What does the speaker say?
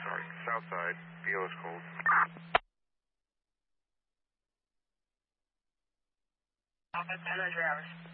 sorry. South side. PO is cold. Alpha 10 hours.